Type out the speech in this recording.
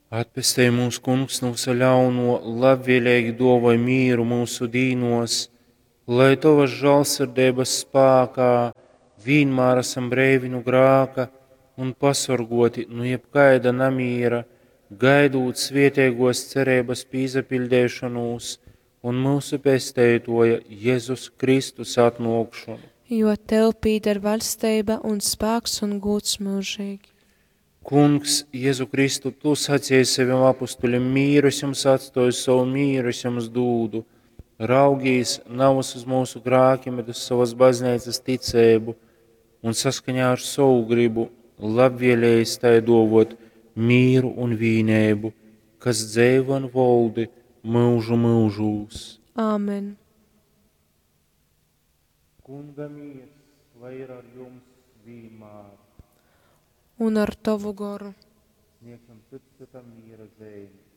Atpestēj mūsu kungs no visa ļauno, labvēlīgi dāvāj mieru mūsu dīnos, lai tavas žēlsirdības spēkā vienmēr esam brīvi no grēka un pasargoti no jebkaida nemiera, gaidot svētīgos cerības pīzapildēšanos un mūsu pestētoja Jēzus Kristus atnākšanu. Jo tev pīder valstība un spēks un gods mūžīgi. Kungs, Jēzu Kristu, tu sacīji saviem apustuļiem, mīrus jums atstāju, savu mīrus jums dūdu. Raugīs nav uz mūsu grākiem, bet uz savas baznīcas ticību, un saskaņā ar savu gribu labvēlējis tai dovot mīru un vienību, kas dzīvo un valdi mūžu mūžūs. Āmen. Kunga miers, lai ir ar jums vienmēr. Un ar tavu garu. Sniegsim citam miera zēni.